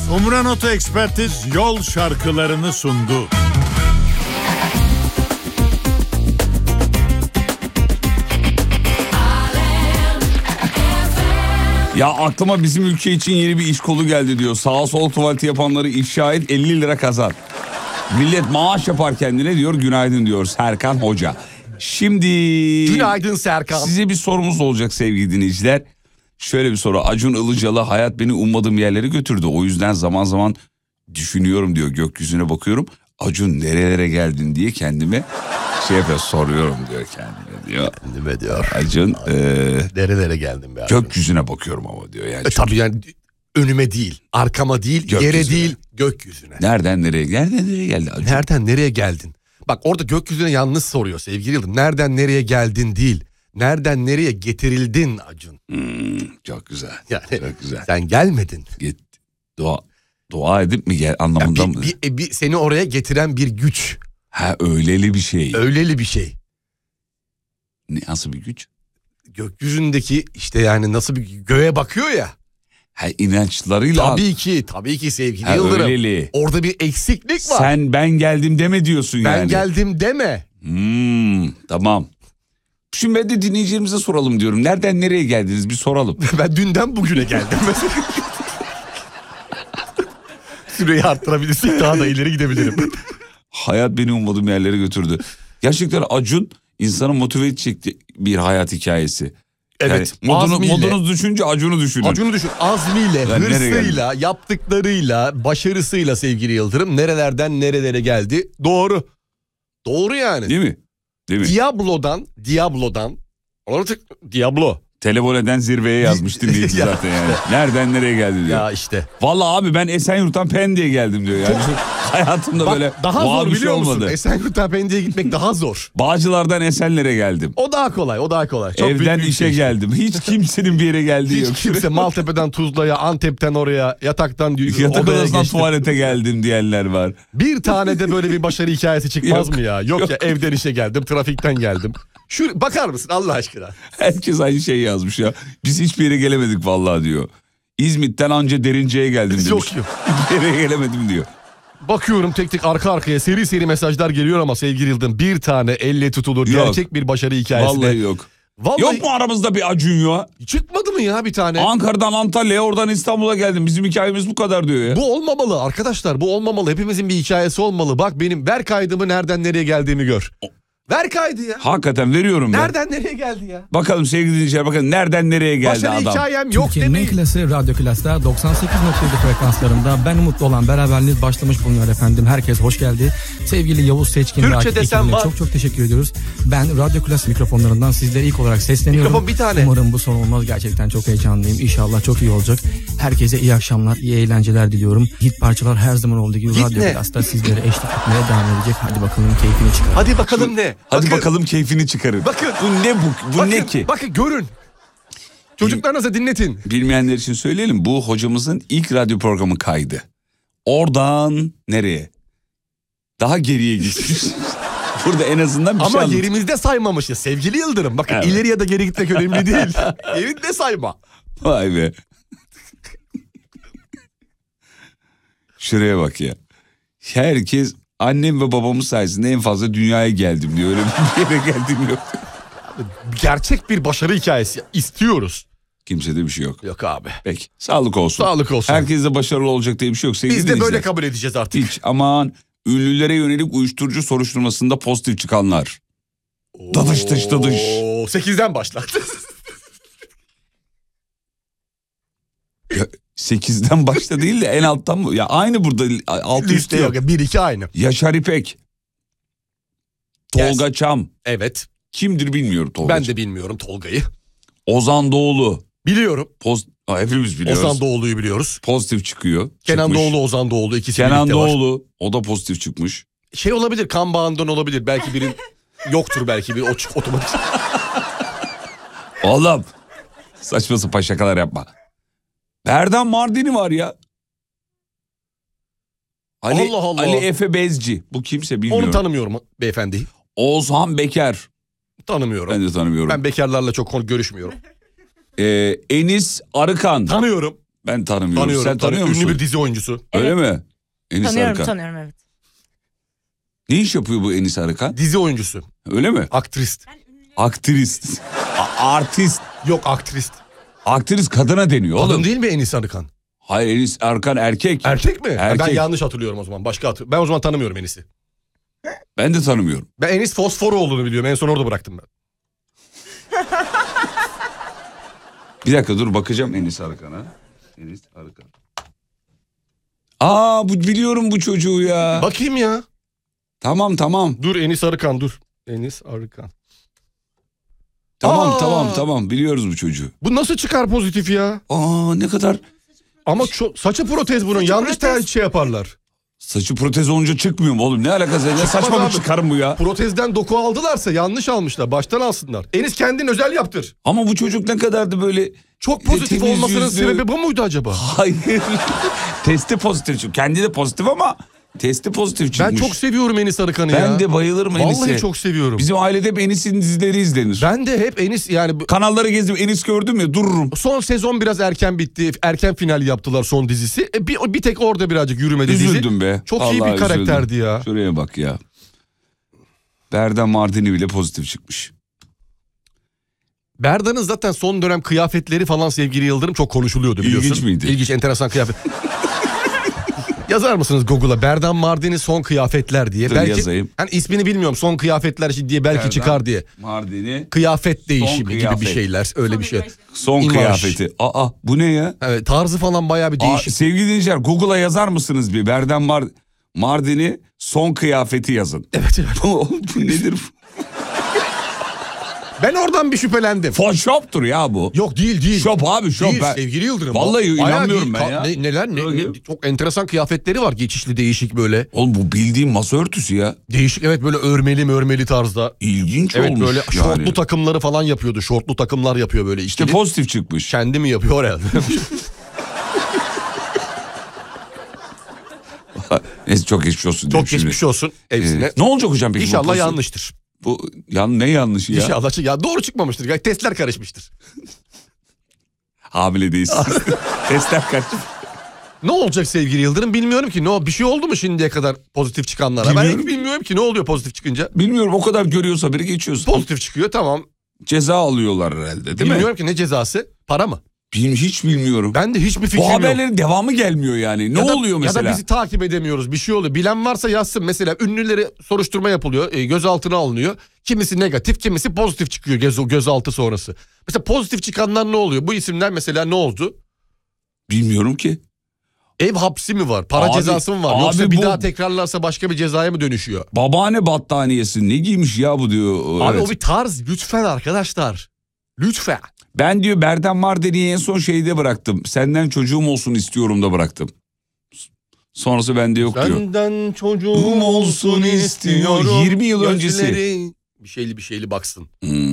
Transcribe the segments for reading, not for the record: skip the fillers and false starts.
Umran Oto Ekspertiz yol şarkılarını sundu. Ya aklıma bizim ülke için yeni bir iş kolu geldi diyor. Sağa sola tuvaleti yapanları ifşa et, 50 lira kazan. Millet maaş yapar kendine diyor. Günaydın diyor Serkan Hoca. Şimdi... Günaydın Serkan. Size bir sorumuz olacak sevgili dinleyiciler. Şöyle bir soru. Acun Ilıcalı hayat beni ummadığım yerlere götürdü. O yüzden zaman zaman düşünüyorum diyor. Gökyüzüne bakıyorum. Acun nerelere geldin diye kendime soruyorum diyor kendime diyor. Kendime diyor. Acun nerelere geldim be Acun? Gökyüzüne bakıyorum ama diyor. Yani tabii yani önüme değil, arkama değil, gökyüzüne. Yere değil, gökyüzüne. Nereden nereye geldi Acun? Nereden nereye geldin? Bak orada gökyüzüne yalnız soruyor sevgili Yıldırım. Nereden nereye geldin değil. Nereden nereye getirildin Acun? Çok güzel. Yani çok güzel. Sen gelmedin. Dua edip mi gel anlamında mı? Seni oraya getiren bir güç. Ha öyleli bir şey. Öyleli bir şey. Nasıl bir güç? Gökyüzündeki işte yani nasıl bir göğe bakıyor ya. Ha inançlarıyla. Tabii ki sevgili Yıldırım. Öyleli. Orada bir eksiklik var. Sen ben geldim deme diyorsun ben yani. Ben geldim deme. Tamam. Şimdi ben de dinleyicilerimize soralım diyorum. Nereden nereye geldiniz bir soralım. Ben dünden bugüne geldim. Süreyi arttırabilirsek daha da ileri gidebilirim. Hayat beni ummadığım yerlere götürdü. Gerçekten Acun insanı motive edecek bir hayat hikayesi. Evet. Yani modunuz düşünce Acun'u düşünün. Acun'u düşün. Azmiyle, yani hırsıyla, yaptıklarıyla, başarısıyla sevgili Yıldırım nerelerden nerelere geldi. Doğru. Doğru yani. Değil mi? Değil mi? Diablo'dan artık Diablo. Televole'den zirveye yazmış dinleyici zaten yani. Nereden nereye geldi diyor. Ya işte. Vallahi abi ben Esenyurt'tan Pendik'e geldim diyor. Yani hayatımda bak, böyle daha zor bir biliyor şey musun? olmadı. Esenyurt'tan Pendik'e gitmek daha zor. Bağcılar'dan Esenler'e geldim. O daha kolay. Çok evden işe geldim. Hiç kimsenin bir yere geldiği yok. Hiç kimse Maltepe'den Tuzla'ya, Antep'ten oraya, yatak odasından tuvalete geldim diyenler var. Bir tane de böyle bir başarı hikayesi çıkmaz mı ya? Yok ya evden işe geldim, trafikten geldim. Bakar mısın Allah aşkına? Herkes aynı şeyi yazmış ya. Biz hiçbir yere gelemedik vallahi diyor. İzmit'ten anca Derince'ye geldim demiş. Yok. Hiçbir yere gelemedim diyor. Bakıyorum tek tek arka arkaya seri mesajlar geliyor ama sevgili Yıldırım bir tane elle tutulur gerçek bir başarı hikayesi. Vallahi yok. Yok mu aramızda bir Acun ya? Çıkmadı mı ya bir tane? Ankara'dan Antalya'ya oradan İstanbul'a geldim. Bizim hikayemiz bu kadar diyor ya. Bu olmamalı arkadaşlar, bu olmamalı. Hepimizin bir hikayesi olmalı. Bak benim ver kaydımı nereden nereye geldiğimi gör. Ver kaydı ya. Hakikaten veriyorum ben. Nereden nereye geldi ya? Bakalım sevgili dinleyiciler bakın nereden nereye geldi başarı adam. Hikayem yok Türkiye'nin demeyin. en klası Radyo Klas'ta 98.7 frekanslarında ben umutlu olan beraberliğiniz başlamış bulunuyor efendim. Herkes hoş geldi. Sevgili Yavuz Seçkin ve Akif ekibine çok teşekkür ediyoruz. Ben Radyo Klas mikrofonlarından sizlere ilk olarak sesleniyorum. Mikrofon bir tane. Umarım bu son olmaz. Gerçekten çok heyecanlıyım. İnşallah çok iyi olacak. Herkese iyi akşamlar, iyi eğlenceler diliyorum. Hit parçalar her zaman olduğu gibi Radyo Klas'ta sizlere eşlik etmeye devam edecek. Hadi bakalım keyfini çıkarın. Hadi bakalım ne? Hadi bakalım keyfini çıkarın. Bakın. Bu ne bu? Bu ne ki? Bakın görün. Çocuklarınıza dinletin. Bilmeyenler için söyleyelim. Bu hocamızın ilk radyo programı kaydı. Oradan nereye? Daha geriye gitmiş. Burada en azından bir ama şey Ama yerimizde saymamışız sevgili Yıldırım. Bakın evet. İleri ya da geri gitmek önemli değil. Yerinde sayma. Vay be. Şuraya bak ya. Herkes annem ve babamın sayesinde en fazla dünyaya geldim diyor. Öyle bir yere geldim yok. Gerçek bir başarı hikayesi istiyoruz. Kimsede bir şey yok. Yok abi. Peki sağlık olsun. Sağlık olsun. Herkes de başarılı olacak diye bir şey yok. Biz de böyle kabul edeceğiz artık. Hiç aman ünlülere yönelik uyuşturucu soruşturmasında pozitif çıkanlar. Dadış dış dadış. 8'den başlattı. 8'den başta değil de en alttan mı? Ya aynı burada altı üstte yok. 1-2 aynı. Yaşar İpek. Tolga Çam. Evet. Kimdir bilmiyorum Tolga Ben Çam. de bilmiyorum Tolga'yı. Ozan Doğulu. Biliyorum. Hepimiz biliyoruz. Ozan Doğulu'yu biliyoruz. Pozitif çıkıyor. Kenan çıkmış. Doğulu, Ozan Doğulu ikisi Kenan birlikte var. Doğulu o da pozitif çıkmış. Şey olabilir, kan bağından olabilir. Belki biri yoktur belki bir otomatik. Oğlum saçma sapan şakalar yapma. Berdan Mardini var ya. Allah Allah. Ali Efe Bezci. Bu kimse bilmiyorum. Onu tanımıyorum beyefendi. Oğuzhan Beker. Tanımıyorum. Ben de tanımıyorum. Ben bekarlarla çok görüşmüyorum. Enis Arıkan. Tanıyorum. Ben tanımıyorum. Sen tanıyor musun? Ünlü bir dizi oyuncusu. Öyle mi? Enis Arıkan. Tanıyorum evet. Ne iş yapıyor bu Enis Arıkan? Dizi oyuncusu. Öyle mi? Aktrist. Aktrist. Artist. Yok aktrist. Aktrist kadına deniyor oğlum. Kadın değil mi Enis Arıkan? Hayır, Enis Arıkan erkek. Erkek mi? Erkek. Ben yanlış hatırlıyorum o zaman. Ben o zaman tanımıyorum Enis'i. Ben de tanımıyorum. Ben Enis Fosforoğlu'nu biliyorum. En son orada bıraktım ben. Bir dakika dur, bakacağım Enis Arıkan'a. Enis Arıkan. Biliyorum bu çocuğu ya. Bakayım ya. Tamam. Dur Enis Arıkan dur. Enis Arıkan. Tamam biliyoruz bu çocuğu. Bu nasıl çıkar pozitif ya? Ne kadar... Ama saçı protez bunun. Yanlış şey yaparlar. Saçı protez olunca çıkmıyor mu oğlum? Ne alakası? Ne saçma bir çıkarım bu ya? Protezden doku aldılarsa yanlış almışlar. Baştan alsınlar. Enis kendin özel yaptır. Ama bu çocuk ne kadar da böyle... Çok pozitif temiz olmasının yüzlü... sebebi bu muydu acaba? Hayır. Testi pozitif çünkü. Kendi de pozitif ama testi pozitif çıkmış. Ben çok seviyorum Enis Arıkan'ı ya. Ben de bayılırım Enis'e. Vallahi çok seviyorum. Bizim ailede hep Enis'in dizileri izlenir. Ben de hep Enis yani... Kanalları gezdim, Enis gördüm ya dururum. Son sezon biraz erken bitti. Erken final yaptılar son dizisi. Bir tek orada birazcık yürümedi dizi. Üzüldüm be. Çok Vallahi iyi bir karakterdi üzüldüm. ya. Şuraya bak ya. Berdan Mardini bile pozitif çıkmış. Berdan'ın zaten son dönem kıyafetleri falan sevgili Yıldırım çok konuşuluyordu biliyorsun. İlginç miydi? İlginç, enteresan kıyafet. Yazar mısınız Google'a Berdan Mardini son kıyafetler diye. Dur, belki yazayım. hani ismini bilmiyorum, son kıyafetler diye belki Berdan çıkar diye. Mardini Kıyafet değişimi kıyafet. gibi bir şeyler, öyle bir şey. son İmaj. kıyafeti. Bu ne ya? Evet, tarzı falan bayağı bir değişik. Sevgili dinleyiciler, Google'a yazar mısınız bir? Berdan Mardini son kıyafeti yazın. Evet. Bu nedir? Ben oradan bir şüphelendim. Photoshop'tur ya bu. Yok değil. Shop abi shop. Değil sevgili Yıldırım. Vallahi Bayağı inanmıyorum ben ya. Ne, çok enteresan kıyafetleri var, geçişli değişik böyle. Oğlum bu bildiğin masa örtüsü ya. Değişik, evet, böyle örmeli tarzda. İlginç Evet, olmuş böyle yani. şortlu takımları falan yapıyordu. Şortlu takımlar yapıyor böyle. İşte pozitif çıkmış. Kendi mi yapıyor herhalde? Neyse, çok geçmiş olsun. Çok geçmiş olsun hepsine. Ne olacak hocam peki? İnşallah yanlıştır. Bu ne yanlış ya? İnşallah ya doğru çıkmamıştır. Yani testler karışmıştır. Hamile değilsin. Testler karışmış. Ne olacak sevgili Yıldırım bilmiyorum ki. Bir şey oldu mu şimdiye kadar pozitif çıkanlara? Ben hiç bilmiyorum ki ne oluyor pozitif çıkınca. Bilmiyorum, o kadar görüyorsa biri geçiyorsa. Pozitif çıkıyor, tamam. Ceza alıyorlar herhalde değil mi? Bilmiyorum ki ne cezası? Para mı? Hiç bilmiyorum. Ben de hiçbir fikrim yok. yok. Bu haberlerin devamı gelmiyor yani. Ne oluyor mesela? Ya da bizi takip edemiyoruz. Bir şey oluyor. Bilen varsa yazsın. Mesela ünlüleri soruşturma yapılıyor. Gözaltına alınıyor. Kimisi negatif, kimisi pozitif çıkıyor gözaltı sonrası. Mesela pozitif çıkanlar ne oluyor? Bu isimler mesela ne oldu? Bilmiyorum ki. Ev hapsi mi var? Para cezası mı var? Yoksa bir daha tekrarlarsa başka bir cezaya mı dönüşüyor? Babaanne battaniyesi ne giymiş ya bu diyor. Abi evet. O bir tarz. Lütfen arkadaşlar. Lütfen. Ben diyor Berdan Mardini'yi en son şeyde bıraktım. Senden çocuğum olsun istiyorum da bıraktım. Sonrası bende yok diyor. Senden çocuğum olsun istiyorum. 20 yıl öncesi. Bir şeyli baksın.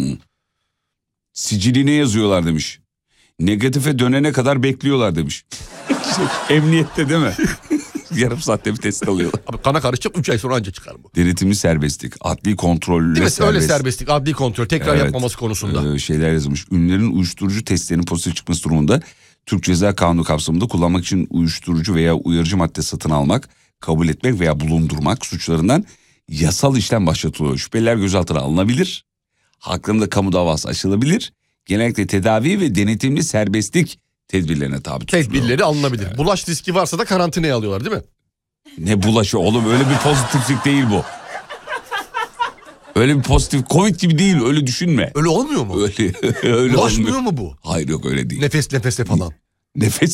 Siciline yazıyorlar demiş. Negatife dönene kadar bekliyorlar demiş. Emniyette değil mi? Yarım saatte bir test alıyorlar. Abi kana karışacak 3 ay sonra anca çıkar bu. Denetimli serbestlik, adli kontrolle değil mi? serbest. Öyle serbestlik, adli kontrol tekrar yapmaması konusunda. Şeyler yazılmış. Ünlülerin uyuşturucu testlerinin pozitif çıkması durumunda Türk Ceza Kanunu kapsamında kullanmak için uyuşturucu veya uyarıcı madde satın almak, kabul etmek veya bulundurmak suçlarından yasal işlem başlatılıyor. Şüpheliler gözaltına alınabilir. Hakkında kamu davası açılabilir. Genellikle tedavi ve denetimli serbestlik tedbirlerine tabi tutuluyor. Tedbirleri alınabilir. Evet. Bulaş riski varsa da karantinaya alıyorlar değil mi? Ne bulaşı oğlum, öyle bir pozitiflik değil bu. Öyle bir pozitif, Covid gibi değil, öyle düşünme. Öyle olmuyor mu? Öyle bulaşmıyor mu bu? Hayır yok, öyle değil. Nefes nefese falan. Nefes.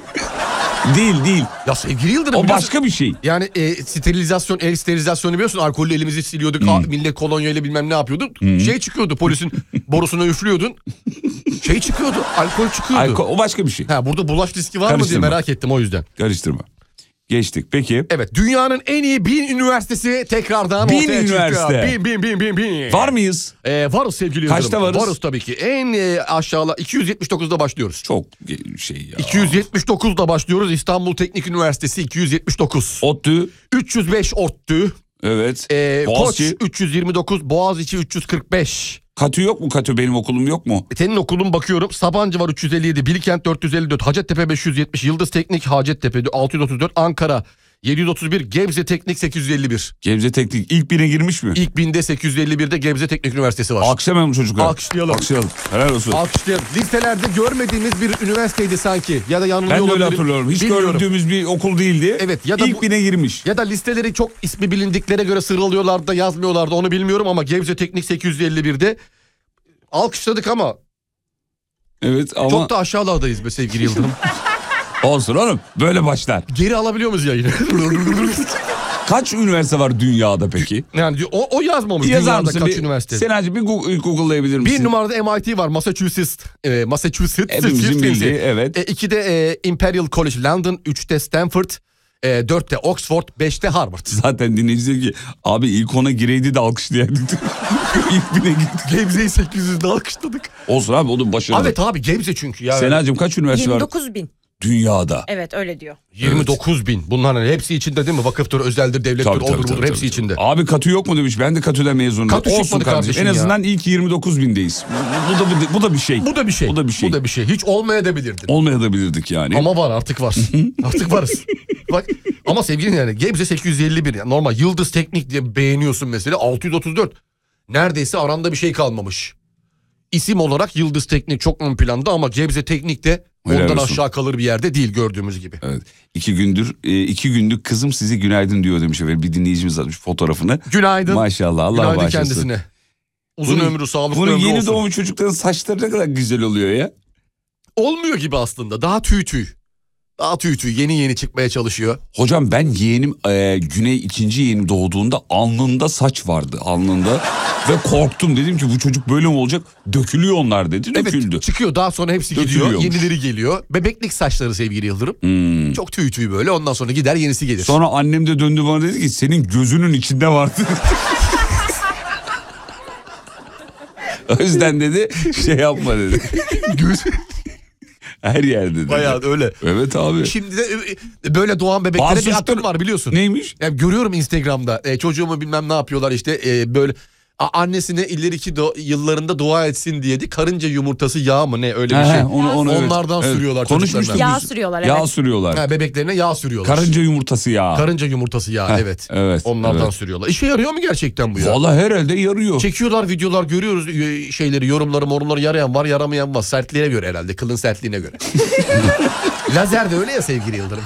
Değil. Ya sevgili Yıldırım. O başka bir şey. Yani sterilizasyon, el sterilizasyonu biliyorsun. Alkolle elimizi siliyorduk. Millet kolonyayla bilmem ne yapıyorduk. Şey çıkıyordu, polisin borusuna üflüyordun. Şey çıkıyordu, alkol çıkıyordu. O başka bir şey. Burada bulaş riski var mı diye merak ettim o yüzden. Karıştırma. Geçtik peki. Evet, dünyanın en iyi 1000 üniversitesi tekrardan ortaya üniversite. çıktı. 1000. Var mıyız? Varız sevgili Yıldırım. Kaçta varız? Varız tabii ki. En aşağıla 279'da başlıyoruz. Çok şey ya. 279'da başlıyoruz. İstanbul Teknik Üniversitesi 279. ODTÜ. 305 ODTÜ. Evet. Koç 329, Boğaziçi 345. Katü yok mu? Katü benim okulum yok mu? Senin okulun bakıyorum. Sabancı var 357, Bilkent 454, Hacettepe 570, Yıldız Teknik Hacettepe 634, Ankara 731, Gebze Teknik 851. Gebze Teknik ilk 1000'e girmiş mi? İlk 1000'de 851'de Gebze Teknik Üniversitesi var. Alkışlamayalım çocuklar. Alkışlayalım. Alkışlayalım. Helal olsun. Alkışlayalım. Listelerde görmediğimiz bir üniversiteydi sanki. Ya da yanılıyor Ben de olabilirim. öyle hatırlıyorum. Hiç Bilmiyorum. gördüğümüz bir okul değildi. Evet, ya da İlk 1000'e girmiş. Ya da listeleri çok ismi bilindiklere göre sıralıyorlardı da yazmıyorlardı, onu bilmiyorum ama Gebze Teknik 851'de alkışladık ama Evet ama çok da aşağılardayız be sevgili Yıldırım. olsun oğlum. Böyle başlar. Geri alabiliyor muyuz yayını? Kaç üniversite var dünyada peki? Yani o yazmamış Yazar dünyada mısın? kaç üniversite. Senacığım bir Google'layabilir misin? Bir numarada MIT var, Massachusetts. Hepimizin bildiği, evet. 2'de Imperial College London, 3'te Stanford, 4'te Oxford, 5'te Harvard. Zaten dinleyici diyor ki abi ilk ona gireydi de alkışlayaydık. İlk 1000'e gittik. Gebze'yi 800'de alkışladık. Olsun abi onun başarılı. Evet abi Gebze çünkü ya. Senacığım kaç üniversite var 29.000. dünyada? Evet öyle diyor. 29.000. Bunların hepsi içinde değil mi? Vakıftır, özeldir, devlettir, Tabii, odur tabii, budur, hepsi tabii. içinde. Abi katı yok mu demiş. Ben de katüden mezunum. Katü Olsun çıkmadı kardeşim. En kardeşim azından ilk 29.000'deyiz. Bu da bir şey. Bu da bir şey. Bu da bir şey. Bu da bir şey. Hiç olmayabilirdin. Olmayabilirdik yani. Ama var, artık var. Artık varız. Bak ama sevgili yani Gebze 851 yani normal Yıldız Teknik diye beğeniyorsun mesela 634. Neredeyse aranda bir şey kalmamış. İsim olarak Yıldız Teknik çok ön planda ama Gebze Teknik de Helal ondan olsun. aşağı kalır bir yerde değil gördüğümüz gibi. Evet. 2 günlük kızım size günaydın diyor demiş efendim. Bir dinleyicimiz atmış fotoğrafını. Günaydın. Maşallah Allah Günaydın bağışlasın. kendisine. Uzun ömrü, sağlıklı Bunun ömrü yeni olsun. doğmuş çocukların saçları ne kadar güzel oluyor ya. Olmuyor gibi aslında. Daha tüy. Daha tüy yeni çıkmaya çalışıyor. Hocam ben yeğenim Güney ikinci yeğenim doğduğunda alnında saç vardı alnında ve korktum, dedim ki bu çocuk böyle mi olacak, dökülüyor onlar dedi, döküldü. Evet, çıkıyor daha sonra hepsi gidiyor, Dökülüyormuş. yenileri geliyor. Bebeklik saçları sevgili Yıldırım. Çok tüy böyle, ondan sonra gider yenisi gelir. Sonra annem de döndü bana dedi ki senin gözünün içinde vardı. O yüzden dedi şey yapma dedi. Her yerde dedi. Bayağı öyle. Evet abi. Şimdi de böyle doğan bebeklere Bazı bir akım çocuklar- var biliyorsun. Neymiş? Yani görüyorum Instagram'da çocuğumu bilmem ne yapıyorlar işte böyle annesine ileriki yıllarında dua etsin diye karınca yumurtası yağı mı ne öyle bir şey. Onlardan sürüyorlar Konuşmuştuk çocuklarına. Yağ biz. sürüyorlar, Yağ evet. sürüyorlar. Ha, bebeklerine yağ sürüyorlar. Karınca yumurtası yağı. Karınca yumurtası yağı, Heh, evet. evet, Onlardan evet. sürüyorlar. İşe yarıyor mu gerçekten bu ya? Vallahi herhalde yarıyor. Çekiyorlar videolar, görüyoruz şeyleri, yorumları yarayan var, yaramayan var. Sertliğine göre herhalde, kılın sertliğine göre. Lazer de öyle ya sevgili Yıldırım.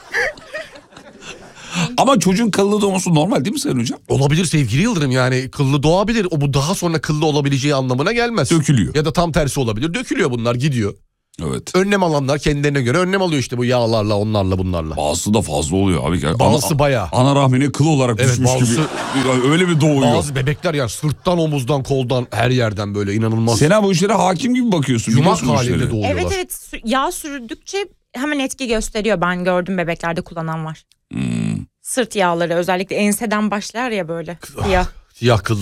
Ama çocuğun kıllı doğması normal değil mi Sayın Hocam? Olabilir sevgili Yıldırım, yani kıllı doğabilir. O bu daha sonra kıllı olabileceği anlamına gelmez. Dökülüyor. Ya da tam tersi olabilir. Dökülüyor, bunlar gidiyor. Evet. Önlem alanlar kendilerine göre önlem alıyor işte bu yağlarla, onlarla, bunlarla. Bazısı da fazla oluyor abi. Bazısı bayağı. Ana rahmine kıl olarak Evet, düşmüş bazısı- gibi. Yani öyle bir doğuyor. Bazı bebekler yani sırttan, omuzdan, koldan, her yerden böyle inanılmaz. Sen bu işlere hakim gibi bakıyorsun. Yumak biliyorsun bu halinde işleri. doğuyorlar. Evet evet, yağ sürdükçe hemen etki gösteriyor. Ben gördüm, bebeklerde kullanan var. Sırt yağları özellikle enseden başlar ya böyle siyah. Siyah kıllı